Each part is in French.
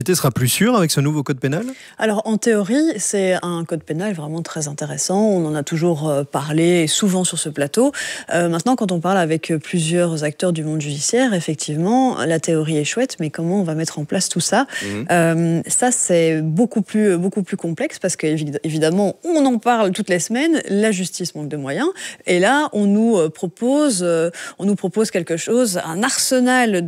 Sera plus sûr avec ce nouveau code pénal? Alors en théorie, c'est un code pénal vraiment très intéressant. On en a toujours parlé souvent sur ce plateau. Maintenant, quand on parle avec plusieurs acteurs du monde judiciaire, effectivement, la théorie est chouette, mais comment on va mettre en place tout ça? Ça, c'est beaucoup plus complexe parce qu'évidemment, on en parle toutes les semaines. La justice manque de moyens. Et là, on nous propose quelque chose, un arsenal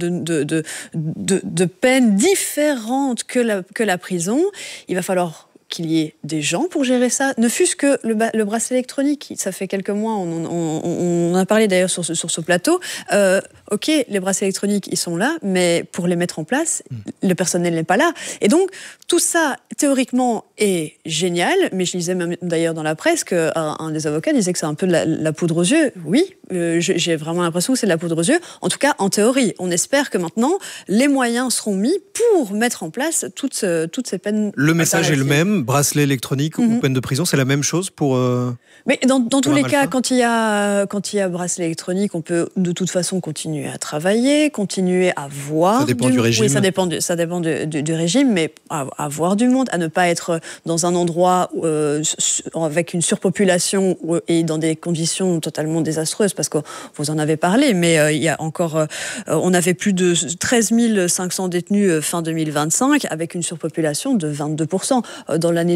de peines différentes que la prison. Il va falloir qu'il y ait des gens pour gérer ça, ne fût-ce que le bracelet électronique. Ça fait quelques mois, on a parlé d'ailleurs sur ce plateau. Ok, les bracelets électroniques, ils sont là, mais pour les mettre en place, le personnel n'est pas là. Et donc, tout ça, théoriquement, est génial, mais je lisais même d'ailleurs dans la presse qu'un des avocats disait que c'est un peu de la poudre aux yeux. Oui, j'ai vraiment l'impression que c'est de la poudre aux yeux. En tout cas, en théorie. On espère que maintenant, les moyens seront mis pour mettre en place toutes ces peines. Le message est le même, bracelet électronique ou peine de prison, c'est la même chose pour... Mais dans tous les cas, quand il y a bracelet électronique, on peut de toute façon continuer à travailler, continuer à voir. Ça dépend du régime. Oui, ça dépend du régime, mais à voir du monde, à ne pas être dans un endroit avec une surpopulation et dans des conditions totalement désastreuses, parce que vous en avez parlé, mais il y a encore, on avait plus de 13 500 détenus fin 2025, avec une surpopulation de 22%. Dans l'année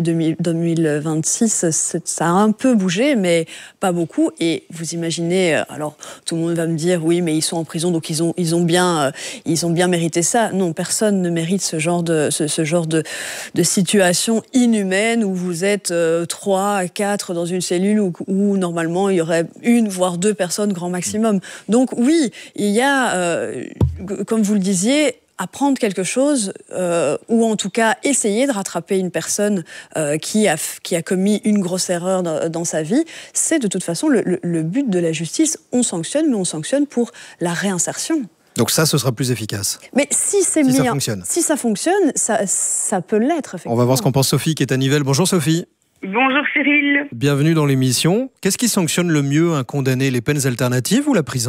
2026, ça a un peu bougé, mais pas beaucoup. Et vous imaginez, alors tout le monde va me dire oui, mais ils sont en prison, donc ils ont bien mérité ça. Non, personne ne mérite ce genre de situation inhumaine où vous êtes 3, 4 dans une cellule où normalement il y aurait 1 voire 2 personnes grand maximum. Donc oui, il y a, comme vous le disiez, apprendre quelque chose, ou en tout cas essayer de rattraper une personne qui a commis une grosse erreur dans sa vie, c'est de toute façon le but de la justice. On sanctionne, mais on sanctionne pour la réinsertion. Donc ça, ce sera plus efficace. Mais si ça fonctionne, ça peut l'être, effectivement. On va voir ce qu'en pense Sophie, qui est à Nivelles. Bonjour Sophie. Bonjour Cyril. Bienvenue dans l'émission. Qu'est-ce qui sanctionne le mieux un condamné, les peines alternatives ou la prison ?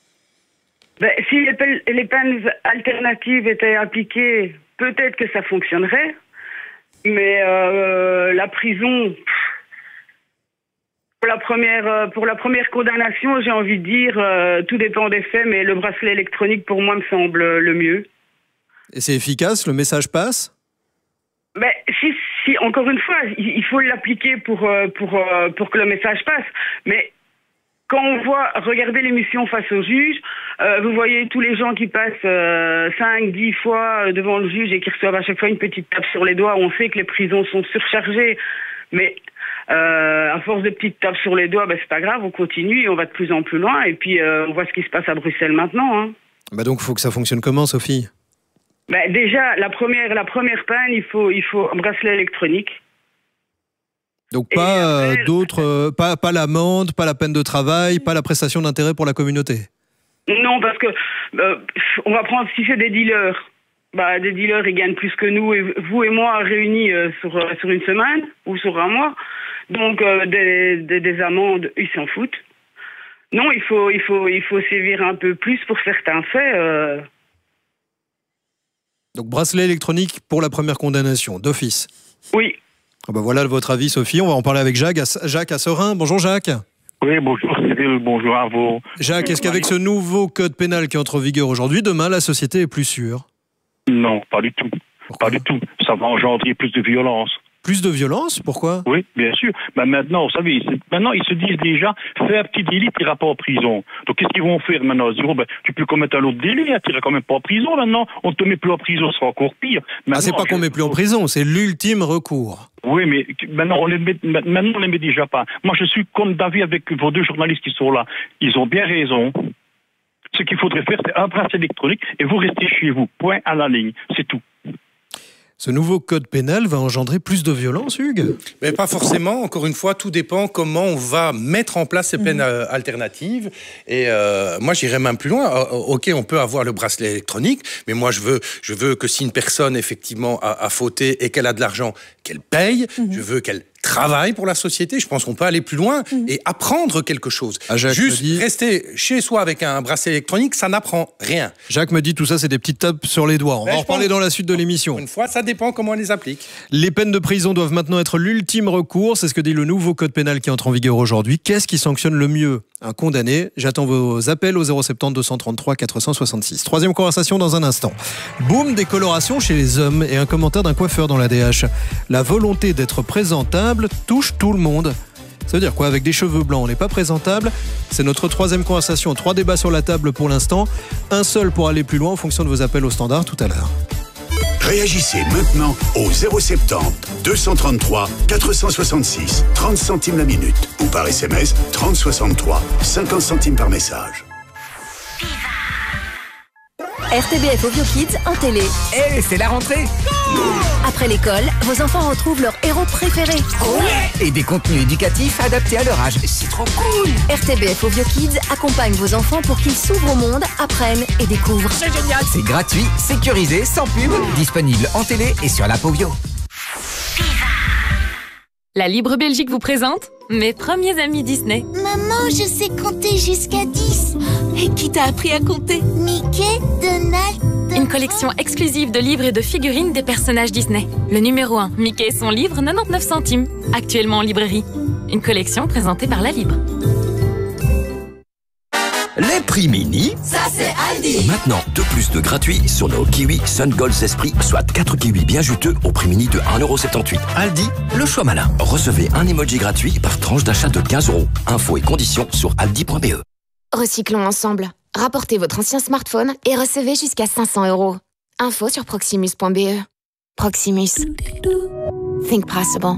Si les peines alternatives étaient appliquées, peut-être que ça fonctionnerait. Mais la prison, pour la première condamnation, j'ai envie de dire, tout dépend des faits, mais le bracelet électronique, pour moi, me semble le mieux. Et c'est efficace? Le message passe? Si, encore une fois, il faut l'appliquer pour que le message passe. Mais quand on regardez l'émission Face au juge, vous voyez tous les gens qui passent 5, 10 fois devant le juge et qui reçoivent à chaque fois une petite tape sur les doigts. On sait que les prisons sont surchargées, mais à force de petites tapes sur les doigts, c'est pas grave, on continue et on va de plus en plus loin. Et puis on voit ce qui se passe à Bruxelles maintenant. Hein. Donc il faut que ça fonctionne comment, Sophie? Déjà, la première peine, il faut un bracelet électronique. Donc pas pas l'amende, pas la peine de travail, pas la prestation d'intérêt pour la communauté. Non, parce que on va prendre si c'est des dealers. Des dealers, ils gagnent plus que nous, et vous et moi réunis sur une semaine ou sur un mois. Donc des amendes, ils s'en foutent. Non, il faut sévir un peu plus pour certains faits. Donc bracelet électronique pour la première condamnation, d'office. Oui. Voilà votre avis, Sophie. On va en parler avec Jacques à Serein. Bonjour Jacques. Oui, bonjour Cyril, bonjour à vous. Jacques, est-ce qu'avec ce nouveau code pénal qui entre en vigueur aujourd'hui, demain la société est plus sûre? Non, pas du tout. Pourquoi? Pas du tout. Ça va engendrer plus de violence. Plus de violence? Pourquoi? Oui, bien sûr. Maintenant, vous savez, ils se disent déjà, fais un petit délit, tu n'iras pas en prison. Donc qu'est-ce qu'ils vont faire maintenant? Ils diront, tu peux commettre un autre délit, tu n'iras quand même pas en prison maintenant. On ne te met plus en prison, ce sera encore pire. Maintenant, c'est pas qu'on ne met plus en prison, c'est l'ultime recours. Oui, mais maintenant on les met déjà pas. Moi, je suis comme d'avis avec vos 2 journalistes qui sont là. Ils ont bien raison. Ce qu'il faudrait faire, c'est un bracelet électronique et vous restez chez vous. Point à la ligne. C'est tout. Ce nouveau code pénal va engendrer plus de violence, Hugues? Mais pas forcément. Encore une fois, tout dépend comment on va mettre en place ces peines alternatives. Et moi, j'irais même plus loin. Ok, on peut avoir le bracelet électronique, mais moi, je veux que si une personne, effectivement, a fauté et qu'elle a de l'argent, qu'elle paye. Je veux qu'elle travaillent pour la société. Je pense qu'on peut aller plus loin et apprendre quelque chose. Juste rester chez soi avec un bracelet électronique, ça n'apprend rien. Jacques me dit tout ça, c'est des petites tapes sur les doigts. On va en reparler dans la suite de l'émission. Une fois, ça dépend comment on les applique. Les peines de prison doivent maintenant être l'ultime recours. C'est ce que dit le nouveau code pénal qui entre en vigueur aujourd'hui. Qu'est-ce qui sanctionne le mieux un condamné? J'attends vos appels au 070 233 466. Troisième conversation dans un instant. Boom des colorations chez les hommes et un commentaire d'un coiffeur dans la DH. La volonté d'être présentable touche tout le monde. Ça veut dire quoi? Avec des cheveux blancs, on n'est pas présentable? C'est notre troisième conversation. 3 débats sur la table pour l'instant. Un seul pour aller plus loin en fonction de vos appels au standard tout à l'heure. Réagissez maintenant au 070 233 466, 30 centimes la minute. Ou par SMS 3063, 50 centimes par message. RTBF Ovio Kids en télé. C'est la rentrée. Après l'école, vos enfants retrouvent leur héros préféré. Et des contenus éducatifs adaptés à leur âge. C'est trop cool. RTBF Ovio Kids accompagne vos enfants pour qu'ils s'ouvrent au monde, apprennent et découvrent. C'est génial. C'est gratuit, sécurisé, sans pub, disponible en télé et sur l'app Ovio. La Libre Belgique vous présente mes premiers amis Disney. Maman, je sais compter jusqu'à 10. Et qui t'a appris à compter? Mickey, Donald... Une collection exclusive de livres et de figurines des personnages Disney. Le numéro 1, Mickey et son livre, 99 centimes. Actuellement en librairie. Une collection présentée par La Libre. Les prix mini, ça c'est Aldi. Maintenant 2+2 gratuits sur nos kiwis Sun Gold Esprit, soit 4 kiwis bien juteux au prix mini de 1,78€. Aldi, le choix malin. Recevez un emoji gratuit par tranche d'achat de 15€. Infos et conditions sur aldi.be. Recyclons ensemble. Rapportez votre ancien smartphone et recevez jusqu'à 500€. Info sur proximus.be. Proximus. Think possible.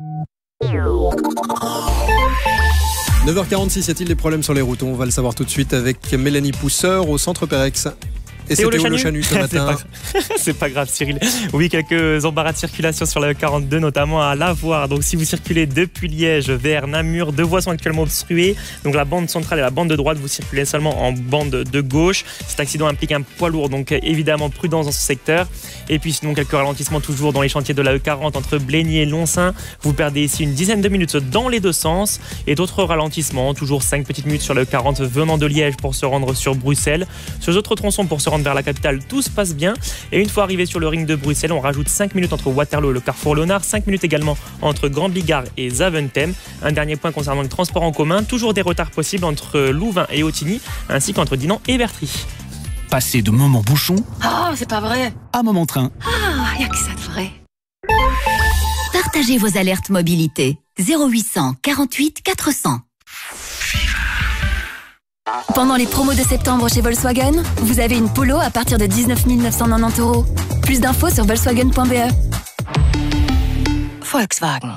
9h46, y a-t-il des problèmes sur les routes? On va le savoir tout de suite avec Mélanie Pousseur au centre Pérex. Et c'est Théo Le Chanu ce matin. C'est pas grave, Cyril. Oui, quelques embarras de circulation sur la 42, notamment à Lavoir. Donc, si vous circulez depuis Liège vers Namur, 2 voies sont actuellement obstruées. Donc, la bande centrale et la bande de droite, vous circulez seulement en bande de gauche. Cet accident implique un poids lourd, donc évidemment prudence dans ce secteur. Et puis, sinon, quelques ralentissements toujours dans les chantiers de la E40 entre Blény et Lonsin. Vous perdez ici une dizaine de minutes dans les deux sens. Et d'autres ralentissements, toujours 5 petites minutes sur la E40 venant de Liège pour se rendre sur Bruxelles. Sur les autres tronçons pour se rendre vers la capitale, tout se passe bien. Et une fois arrivé sur le ring de Bruxelles, on rajoute 5 minutes entre Waterloo et le carrefour Léonard, 5 minutes également entre Grand Bigard et Zaventem. Un dernier point concernant le transport en commun, toujours des retards possibles entre Louvain et Autigny, ainsi qu'entre Dinan et Bertry. Passez de moment bouchon c'est pas vrai. à moment train. Y a que ça de vrai. Partagez vos alertes mobilité. 0800 48 400. Pendant les promos de septembre chez Volkswagen, vous avez une Polo à partir de 19 990€. Plus d'infos sur volkswagen.be. Volkswagen.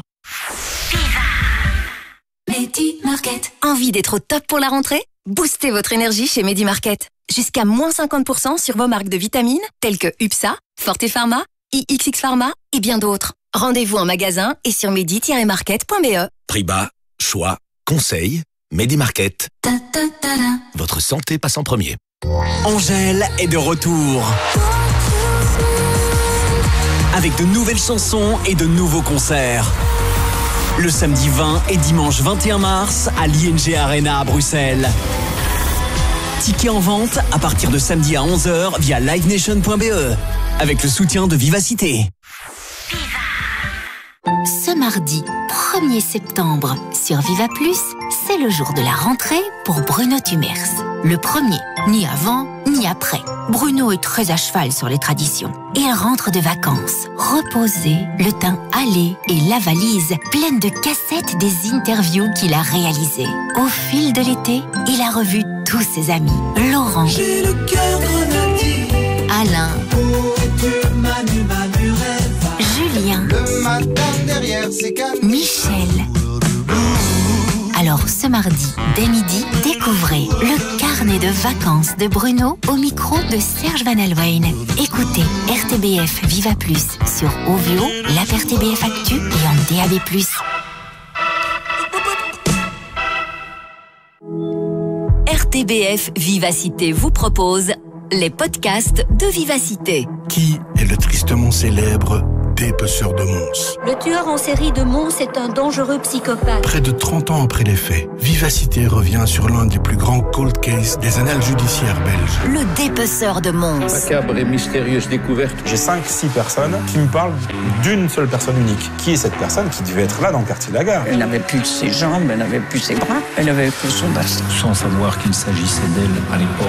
Medi Market. Envie d'être au top pour la rentrée? Boostez votre énergie chez Medi Market. Jusqu'à moins 50% sur vos marques de vitamines telles que UPSA, Forte Pharma, IXX Pharma et bien d'autres. Rendez-vous en magasin et sur medi-market.be. Prix bas, choix, conseil, Medi Market. Votre santé passe en premier. Angèle est de retour. Avec de nouvelles chansons et de nouveaux concerts. Le samedi 20 et dimanche 21 mars à l'ING Arena à Bruxelles. Tickets en vente à partir de samedi à 11h via livenation.be. Avec le soutien de Vivacité. Ce mardi 1er septembre sur Viva Plus, c'est le jour de la rentrée pour Bruno Tumers. Le premier, ni avant, ni après. Bruno est très à cheval sur les traditions. Il rentre de vacances, reposé, le teint hâlé et la valise pleine de cassettes des interviews qu'il a réalisées. Au fil de l'été, il a revu tous ses amis. Laurent, j'ai le cœur grenadier, Alain, Manu rêve, Julien, le matin derrière ses cannes, Michel. Alors ce mardi, dès midi, découvrez le carnet de vacances de Bruno au micro de Serge Van Alwijn. Écoutez RTBF Viva Plus sur Ovio, l'app RTBF Actu et en DAB+. RTBF Vivacité vous propose les podcasts de Vivacité. Qui est le tristement célèbre dépeceur de Mons. Le tueur en série de Mons est un dangereux psychopathe. Près de 30 ans après les faits, Vivacité revient sur l'un des plus grands cold cases des annales judiciaires belges. Le dépeceur de Mons. Macabre et mystérieuse découverte. J'ai 5-6 personnes qui me parlent d'une seule personne unique. Qui est cette personne qui devait être là dans le quartier de la gare? Elle n'avait plus ses jambes, elle n'avait plus ses bras, elle avait que son bassin. Sans savoir qu'il s'agissait d'elle à l'époque.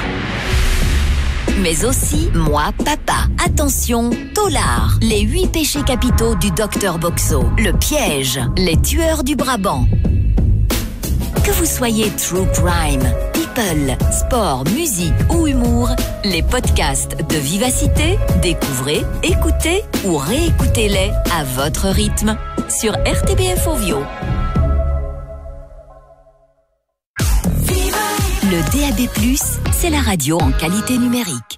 Mais aussi Moi, Papa. Attention, Tolard. Les 8 péchés capitaux du docteur Boxo. Le piège. Les tueurs du Brabant. Que vous soyez true crime, people, sport, musique ou humour, les podcasts de Vivacité, découvrez, écoutez ou réécoutez-les à votre rythme sur RTBF Ovio. Le DAB+, c'est la radio en qualité numérique.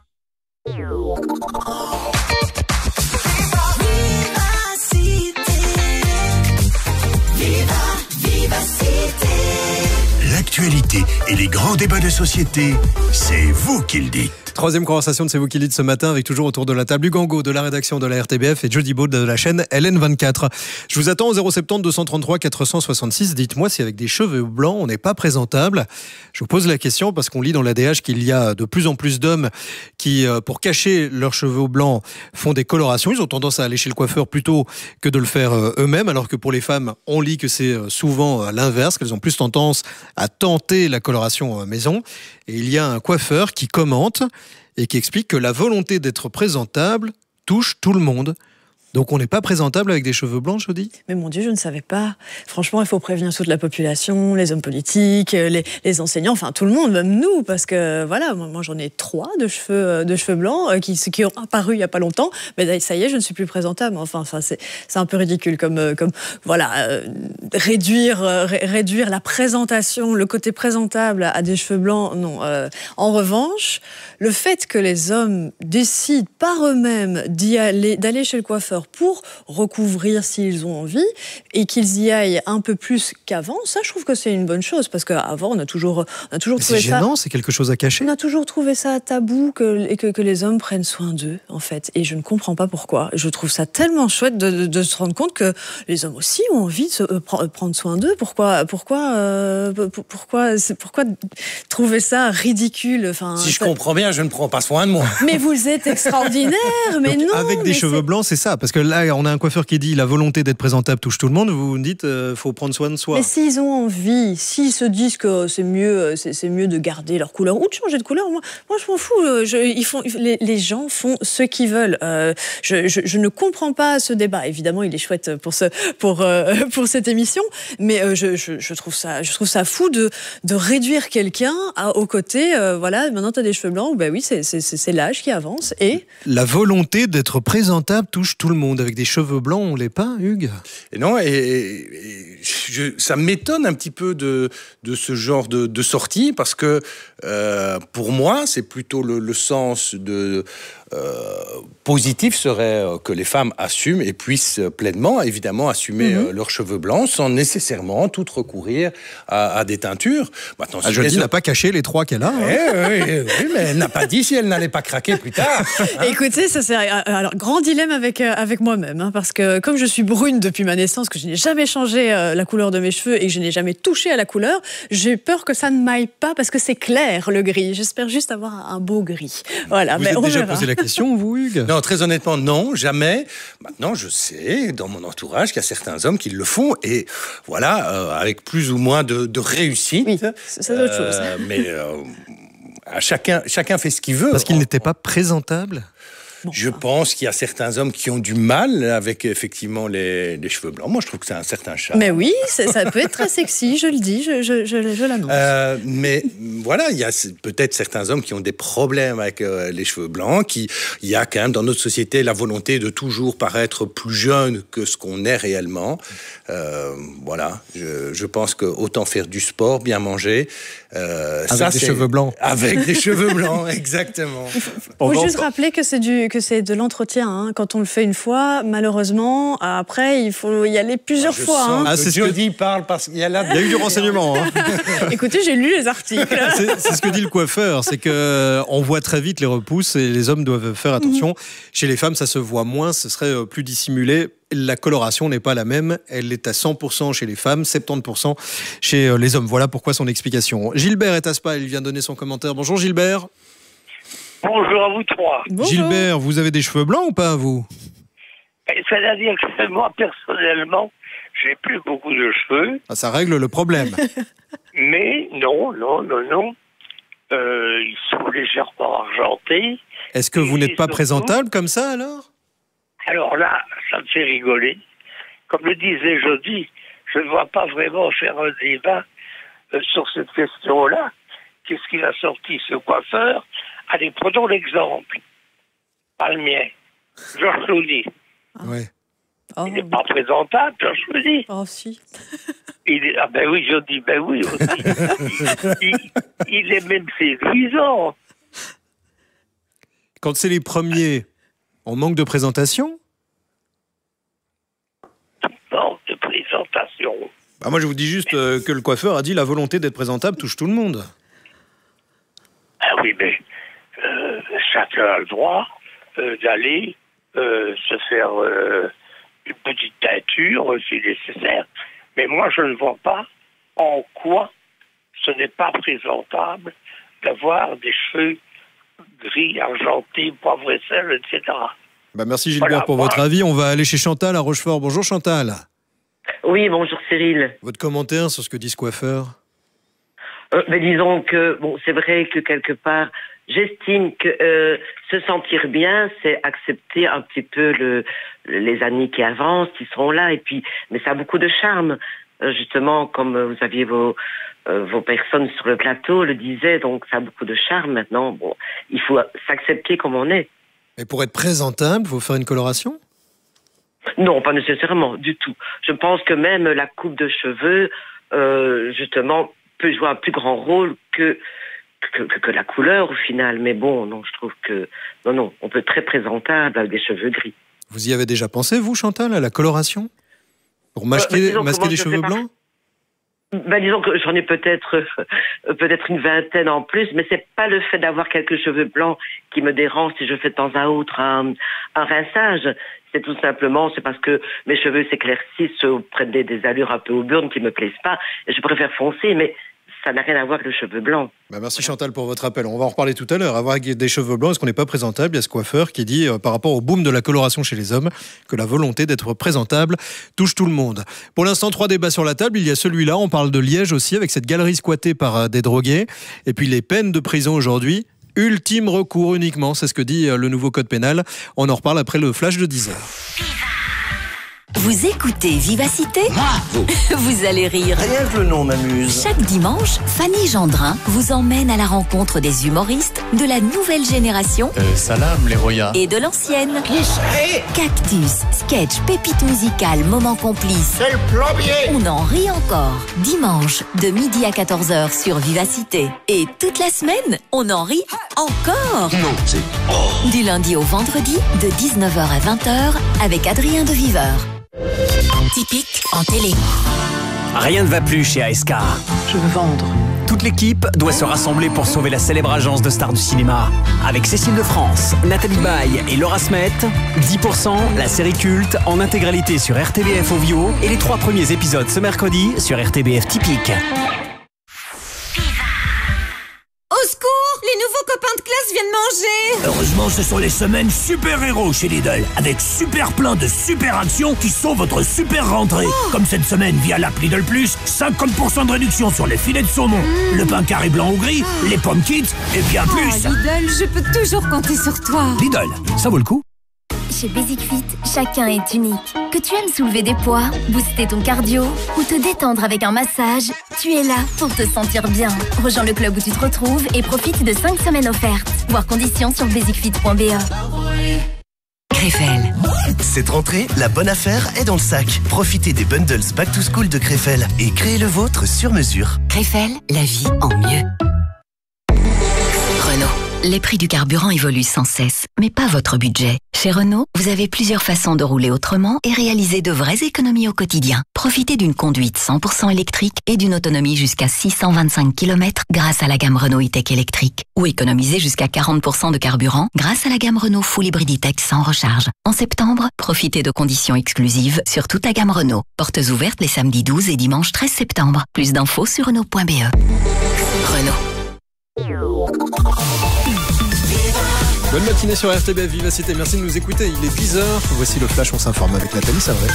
L'actualité et les grands débats de société, c'est vous qui le dites. Troisième conversation de C'est vous qui le dites ce matin, avec toujours autour de la table Hugues Angot de la rédaction de la RTBF et Jody Baud de la chaîne LN24. Je vous attends au 070 233 466. Dites-moi si avec des cheveux blancs, on n'est pas présentable. Je vous pose la question parce qu'on lit dans l'ADH qu'il y a de plus en plus d'hommes qui, pour cacher leurs cheveux blancs, font des colorations. Ils ont tendance à aller chez le coiffeur plutôt que de le faire eux-mêmes, alors que pour les femmes, on lit que c'est souvent l'inverse, qu'elles ont plus tendance à tenter la coloration maison. Et il y a un coiffeur qui commente et qui explique que la volonté d'être présentable touche tout le monde. Donc on n'est pas présentable avec des cheveux blancs, Jody ? Mais mon Dieu, je ne savais pas. Franchement, il faut prévenir toute la population, les hommes politiques, les enseignants, enfin tout le monde, même nous, parce que voilà, moi j'en ai 3 de cheveux blancs qui ont apparu il n'y a pas longtemps. Mais ça y est, je ne suis plus présentable. Enfin c'est un peu ridicule comme voilà, réduire la présentation, le côté présentable à des cheveux blancs. Non. En revanche, le fait que les hommes décident par eux-mêmes d'aller chez le coiffeur pour recouvrir s'ils ont envie et qu'ils y aillent un peu plus qu'avant, ça je trouve que c'est une bonne chose parce qu'avant on a toujours trouvé ça... C'est gênant, c'est quelque chose à cacher. On a toujours trouvé ça tabou que les hommes prennent soin d'eux en fait, et je ne comprends pas pourquoi. Je trouve ça tellement chouette de se rendre compte que les hommes aussi ont envie de prendre soin d'eux. Pourquoi trouver ça ridicule? Si je comprends bien, je ne prends pas soin de moi. Mais vous êtes extraordinaire. Mais donc, non, avec des cheveux blancs, c'est ça. Parce que là, on a un coiffeur qui dit la volonté d'être présentable touche tout le monde. Vous me dites faut prendre soin de soi. Mais s'ils ont envie, s'ils se disent que c'est mieux de garder leur couleur ou de changer de couleur, moi je m'en fous. Les gens font ce qu'ils veulent. Je ne comprends pas ce débat. Évidemment, il est chouette pour cette émission, mais je trouve ça fou de réduire quelqu'un au côté. Voilà, maintenant tu as des cheveux blancs. Ben oui, c'est l'âge qui avance et la volonté d'être présentable touche tout le monde. Avec des cheveux blancs, on l'est pas, Hugues ? Et non, ça m'étonne un petit peu de ce genre de sortie, parce que pour moi, c'est plutôt le sens positif serait que les femmes assument et puissent pleinement, évidemment, assumer leurs cheveux blancs sans nécessairement tout recourir à des teintures. Maintenant, Jody n'a pas caché les 3 qu'elle a. Oui, mais elle n'a pas dit si elle n'allait pas craquer plus tard. Écoutez, ça c'est un grand dilemme avec moi-même, parce que comme je suis brune depuis ma naissance, que je n'ai jamais changé la couleur de mes cheveux et que je n'ai jamais touché à la couleur, j'ai peur que ça ne m'aille pas parce que c'est clair le gris. J'espère juste avoir un beau gris. Voilà. Vous êtes déjà posé la question, vous, Hugues ? Non, très honnêtement, non, jamais. Maintenant, je sais, dans mon entourage, qu'il y a certains hommes qui le font, et voilà, avec plus ou moins de réussite. Oui, c'est autre chose. Mais chacun fait ce qu'il veut. Parce qu'il n'était pas présentable ? Je pense qu'il y a certains hommes qui ont du mal avec effectivement les cheveux blancs. Moi, je trouve que c'est un certain charme. Mais oui, ça peut être très sexy, je le dis, je l'annonce. Mais voilà, il y a peut-être certains hommes qui ont des problèmes avec les cheveux blancs. Il y a quand même dans notre société la volonté de toujours paraître plus jeune que ce qu'on est réellement. Voilà, je pense que autant faire du sport, bien manger. Avec des cheveux blancs. Avec des cheveux blancs, exactement. Il faut juste rappeler que c'est du que c'est de l'entretien. Hein. Quand on le fait une fois, malheureusement, après, il faut y aller plusieurs fois. Hein. Ah, c'est ce que dit parle parce qu'il y a là. Il y a eu du renseignement. Hein. Écoutez, j'ai lu les articles. C'est ce que dit le coiffeur, c'est qu'on voit très vite les repousses et les hommes doivent faire attention. Chez les femmes, ça se voit moins, ce serait plus dissimulé. La coloration n'est pas la même, elle est à 100% chez les femmes, 70% chez les hommes. Voilà pourquoi son explication. Gilbert est à Spa, il vient donner son commentaire. Bonjour Gilbert. Bonjour à vous trois. Bonjour. Gilbert, vous avez des cheveux blancs ou pas, vous? C'est-à-dire que moi, personnellement, j'ai plus beaucoup de cheveux. Ah, ça règle le problème. Mais non. Ils sont légèrement argentés. Est-ce que vous n'êtes pas présentable comme ça, alors? Alors là, ça me fait rigoler. Comme le disait Jody, je ne vois pas vraiment faire un débat sur cette question-là. Qu'est-ce qu'il a sorti, ce coiffeur? Allez, prenons l'exemple. Pas le mien. Georges Clooney. Ouais. Il n'est pas présentable, Georges Clooney. Oh, si. Ah ben oui, Jody, ben oui aussi. il est même séduisant. Quand c'est les premiers, on manque de présentation? Manque de présentation. Bah moi, je vous dis juste que le coiffeur a dit la volonté d'être présentable touche tout le monde. Ah oui, mais chacun a le droit d'aller se faire une petite teinture si nécessaire. Mais moi, je ne vois pas en quoi ce n'est pas présentable d'avoir des cheveux gris, argentés, poivre et sel, etc. Bah merci Gilbert pour votre avis. On va aller chez Chantal à Rochefort. Bonjour Chantal. Oui, bonjour Cyril. Votre commentaire sur ce que dit ce coiffeur? Mais disons que, bon, c'est vrai que quelque part, j'estime que se sentir bien, c'est accepter un petit peu les années qui avancent, qui seront là, et puis, mais ça a beaucoup de charme. Justement, comme vous aviez vos personnes sur le plateau le disaient, donc ça a beaucoup de charme maintenant. Bon, il faut s'accepter comme on est. Et pour être présentable, il faut faire une coloration? Non, pas nécessairement, du tout. Je pense que même la coupe de cheveux, justement, peut jouer un plus grand rôle que la couleur au final. Mais bon, non, je trouve que non, on peut être très présentable avec des cheveux gris. Vous y avez déjà pensé, vous, Chantal, à la coloration? Pour masquer des cheveux blancs? Disons que j'en ai peut-être une vingtaine en plus, mais c'est pas le fait d'avoir quelques cheveux blancs qui me dérange si je fais de temps à autre un rinçage. C'est tout simplement, c'est parce que mes cheveux s'éclaircissent auprès des allures un peu auburnes qui me plaisent pas. Et je préfère foncer, mais ça n'a rien à voir avec le cheveu blanc. Bah merci Chantal pour votre appel. On va en reparler tout à l'heure. Avoir des cheveux blancs, est-ce qu'on n'est pas présentable? Il y a ce coiffeur qui dit, par rapport au boom de la coloration chez les hommes, que la volonté d'être présentable touche tout le monde. Pour l'instant, 3 débats sur la table. Il y a celui-là, on parle de Liège aussi, avec cette galerie squattée par des drogués. Et puis les peines de prison aujourd'hui. Ultime recours uniquement, c'est ce que dit le nouveau code pénal. On en reparle après le flash de 10h. Vous écoutez Vivacité? Vous allez rire. Rien que le nom m'amuse. Chaque dimanche, Fanny Gendrin vous emmène à la rencontre des humoristes de la nouvelle génération Salam les Roya. et de l'ancienne. Cactus, sketch, pépite musicale, moment complice. C'est le plombier. On en rit encore. Dimanche, de midi à 14h sur Vivacité. Et toute la semaine, on en rit encore. Non, c'est... Du lundi au vendredi, de 19h à 20h, avec Adrien de Viveur. Typique en télé. Rien ne va plus chez ASK. Je veux vendre. Toute l'équipe doit se rassembler pour sauver la célèbre agence de stars du cinéma. Avec Cécile de France, Nathalie Baye et Laura Smet, 10%, la série culte en intégralité sur RTBF Ovio et les 3 premiers épisodes ce mercredi sur RTBF Typique. Au secours! Les nouveaux copains de classe viennent manger! Heureusement, ce sont les semaines super-héros chez Lidl, avec super plein de super actions qui sont votre super rentrée. Comme cette semaine via l'app Lidl Plus, 50% de réduction sur les filets de saumon, le pain carré blanc ou gris, les pommes kids et bien plus. Lidl, je peux toujours compter sur toi. Lidl, ça vaut le coup. Chez Basic Fit, chacun est unique. Que tu aimes soulever des poids, booster ton cardio ou te détendre avec un massage, tu es là pour te sentir bien. Rejoins le club où tu te retrouves et profite de 5 semaines offertes. Voir conditions sur basicfit.be. Krefel. Cette rentrée, la bonne affaire est dans le sac. Profitez des bundles Back to School de Krefel et créez le vôtre sur mesure. Krefel, la vie en mieux. Renault. Les prix du carburant évoluent sans cesse, mais pas votre budget. Chez Renault, vous avez plusieurs façons de rouler autrement et réaliser de vraies économies au quotidien. Profitez d'une conduite 100% électrique et d'une autonomie jusqu'à 625 km grâce à la gamme Renault E-Tech électrique. Ou économisez jusqu'à 40% de carburant grâce à la gamme Renault Full Hybrid E-Tech sans recharge. En septembre, profitez de conditions exclusives sur toute la gamme Renault. Portes ouvertes les samedis 12 et dimanche 13 septembre. Plus d'infos sur Renault.be. Renault. Bonne matinée sur RTBF Vivacité, merci de nous écouter, il est 10h, voici le flash, on s'informe avec Nathalie Savret.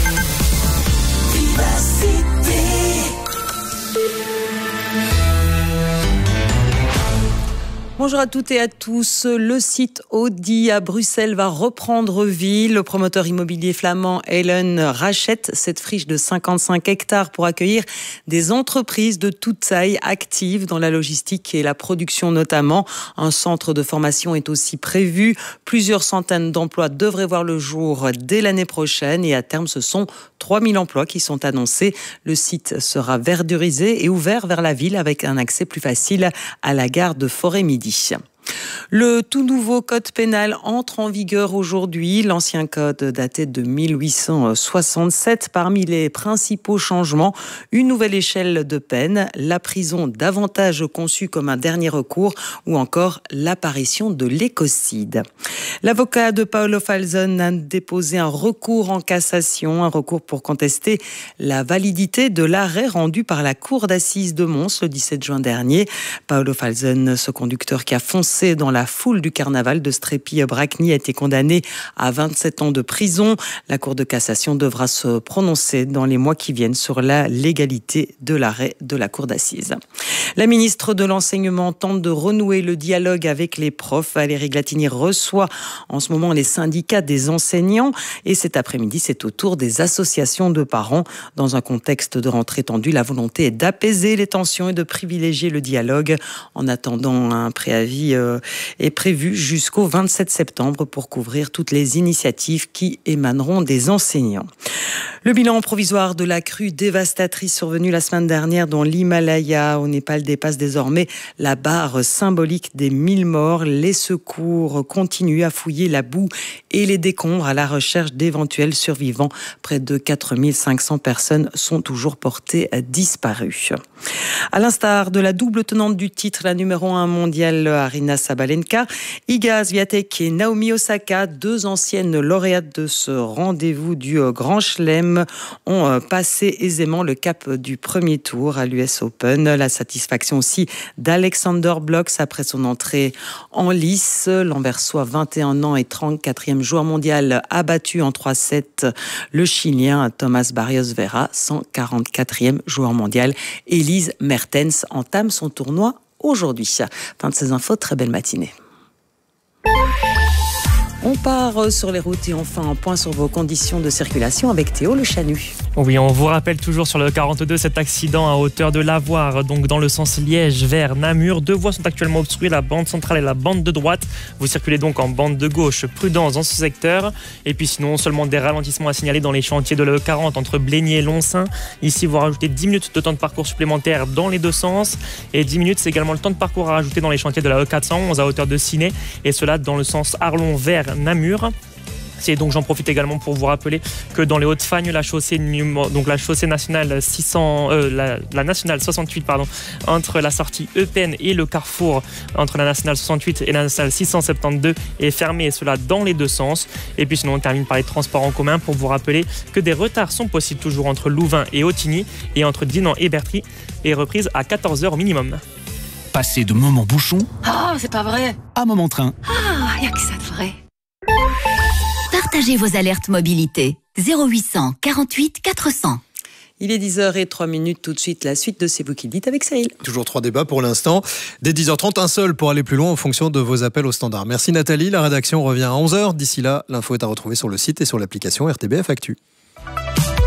Bonjour à toutes et à tous. Le site Audi à Bruxelles va reprendre vie. Le promoteur immobilier flamand Helen rachète cette friche de 55 hectares pour accueillir des entreprises de toute taille actives dans la logistique et la production notamment. Un centre de formation est aussi prévu. Plusieurs centaines d'emplois devraient voir le jour dès l'année prochaine et à terme ce sont 3000 emplois qui sont annoncés. Le site sera verdurisé et ouvert vers la ville avec un accès plus facile à la gare de Forêt-Midi. Le tout nouveau code pénal entre en vigueur aujourd'hui. L'ancien code datait de 1867. Parmi les principaux changements, une nouvelle échelle de peine, la prison davantage conçue comme un dernier recours ou encore l'apparition de l'écocide. L'avocat de Paolo Falzon a déposé un recours en cassation, un recours pour contester la validité de l'arrêt rendu par la cour d'assises de Mons le 17 juin dernier. Paolo Falzon, ce conducteur qui a foncé dans la foule du carnaval de Strépy-Bracny, a été condamné à 27 ans de prison. La Cour de cassation devra se prononcer dans les mois qui viennent sur la légalité de l'arrêt de la Cour d'assises. La ministre de l'Enseignement tente de renouer le dialogue avec les profs. Valérie Glatini reçoit en ce moment les syndicats des enseignants et cet après-midi, c'est au tour des associations de parents. Dans un contexte de rentrée tendue, la volonté est d'apaiser les tensions et de privilégier le dialogue. En attendant, un préavis est prévu jusqu'au 27 septembre pour couvrir toutes les initiatives qui émaneront des enseignants. Le bilan provisoire de la crue dévastatrice survenue la semaine dernière dans l'Himalaya au Népal dépasse désormais la barre symbolique des 1000 morts. Les secours continuent à fouiller la boue et les décombres à la recherche d'éventuels survivants. Près de 4500 personnes sont toujours portées disparues. À l'instar de la double tenante du titre, la numéro 1 mondiale Aryna Sabalenka, Iga Swiatek et Naomi Osaka, deux anciennes lauréates de ce rendez-vous du Grand Chelem, ont passé aisément le cap du premier tour à l'US Open. La satisfaction aussi d'Alexander Blocks après son entrée en lice. L'Anversois, 21 ans et 34e joueur mondial, a battu en 3-7 le Chilien Thomas Barrios Vera, 144e joueur mondial. Elise Mertens entame son tournoi aujourd'hui. Fin de ces infos, très belle matinée. On part sur les routes et enfin un point sur vos conditions de circulation avec Théo Le Chanu. Oui, on vous rappelle toujours sur le 42 cet accident à hauteur de Lavoir, donc dans le sens Liège vers Namur. Deux voies sont actuellement obstruées, la bande centrale et la bande de droite. Vous circulez donc en bande de gauche, prudence dans ce secteur. Et puis sinon, seulement des ralentissements à signaler dans les chantiers de l'E40 entre Blénier et Lonsin. Ici, vous rajoutez 10 minutes de temps de parcours supplémentaire dans les deux sens. Et 10 minutes, c'est également le temps de parcours à rajouter dans les chantiers de la E411 à hauteur de Ciney. Et cela dans le sens Arlon vers Namur. Et donc j'en profite également pour vous rappeler que dans les Hauts-de-Fagne, la chaussée nationale 600, la nationale 68 entre la sortie Eupen et le carrefour entre la nationale 68 et la nationale 672 est fermée, et cela dans les deux sens. Et puis sinon on termine par les transports en commun pour vous rappeler que des retards sont possibles toujours entre Louvain et Autigny et entre Dinan et Bertry, et reprise à 14h au minimum. Passez de moment bouchon c'est pas vrai. à moment train. Y a que ça de vrai. Partagez vos alertes mobilité. 0800 48 400. Il est 10h03, tout de suite la suite de C'est vous qui le dites avec Cyril. Toujours 3 débats pour l'instant. Dès 10h30, un seul pour aller plus loin en fonction de vos appels au standard. Merci Nathalie, la rédaction revient à 11h. D'ici là, l'info est à retrouver sur le site et sur l'application RTBF Actu.